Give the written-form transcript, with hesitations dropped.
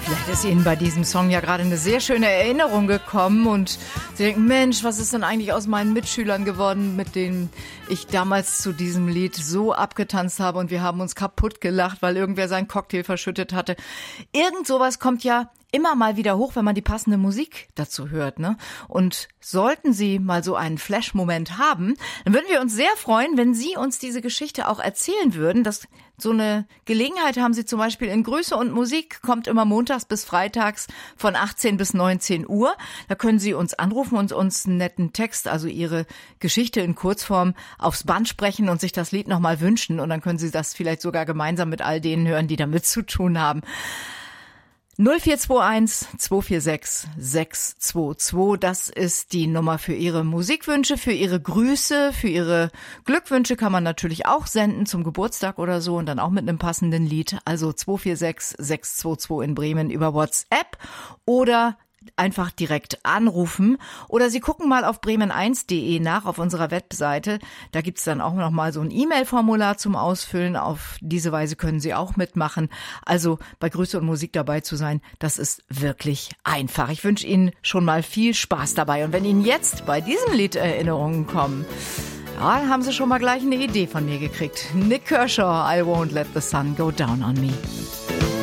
Vielleicht ist Ihnen bei diesem Song ja gerade eine sehr schöne Erinnerung gekommen und Sie denken, Mensch, was ist denn eigentlich aus meinen Mitschülern geworden, mit denen ich damals zu diesem Lied so abgetanzt habe und wir haben uns kaputt gelacht, weil irgendwer seinen Cocktail verschüttet hatte. Irgend sowas kommt ja immer mal wieder hoch, wenn man die passende Musik dazu hört, ne? Und sollten Sie mal so einen Flash-Moment haben, dann würden wir uns sehr freuen, wenn Sie uns diese Geschichte auch erzählen würden. So eine Gelegenheit haben Sie zum Beispiel in Grüße und Musik, kommt immer montags bis freitags von 18 bis 19 Uhr. Da können Sie uns anrufen und uns einen netten Text, also Ihre Geschichte in Kurzform aufs Band sprechen und sich das Lied nochmal wünschen. Und dann können Sie das vielleicht sogar gemeinsam mit all denen hören, die damit zu tun haben. 0421 246 622, das ist die Nummer für Ihre Musikwünsche, für Ihre Grüße, für Ihre Glückwünsche kann man natürlich auch senden zum Geburtstag oder so und dann auch mit einem passenden Lied. Also 246 622 in Bremen über WhatsApp oder einfach direkt anrufen oder Sie gucken mal auf bremen1.de nach auf unserer Webseite. Da gibt's dann auch noch mal so ein E-Mail-Formular zum Ausfüllen. Auf diese Weise können Sie auch mitmachen. Also bei Grüße und Musik dabei zu sein, das ist wirklich einfach. Ich wünsche Ihnen schon mal viel Spaß dabei. Und wenn Ihnen jetzt bei diesem Lied Erinnerungen kommen, ja, dann haben Sie schon mal gleich eine Idee von mir gekriegt. Nick Kershaw, I Won't Let the Sun Go Down on Me.